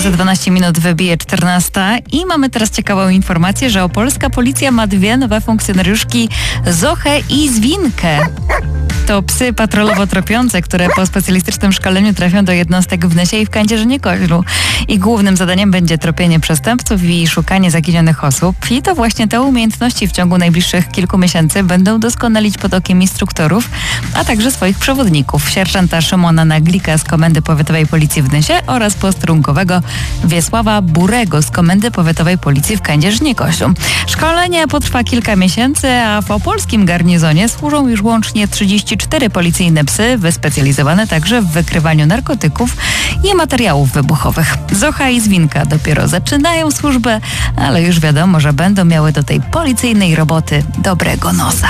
Za 12 minut wybije 14 i mamy teraz ciekawą informację, że opolska policja ma 2 nowe funkcjonariuszki, Zochę i Zwinkę. To psy patrolowo-tropiące, które po specjalistycznym szkoleniu trafią do jednostek w Nysie i w Kędzierzynie-Koźlu. Ich głównym zadaniem będzie tropienie przestępców i szukanie zaginionych osób. I to właśnie te umiejętności w ciągu najbliższych kilku miesięcy będą doskonalić pod okiem instruktorów, a także swoich przewodników. Sierżanta Szymona Naglika z Komendy Powiatowej Policji w Nysie oraz posterunkowego Wiesława Burego z Komendy Powiatowej Policji w Kędzierzynie-Koźlu. Szkolenie potrwa kilka miesięcy, a w opolskim garnizonie służą już łącznie 34 policyjne psy, wyspecjalizowane także w wykrywaniu narkotyków i materiałów wybuchowych. Zocha i Zwinka dopiero zaczynają służbę, ale już wiadomo, że będą miały do tej policyjnej roboty dobrego nosa.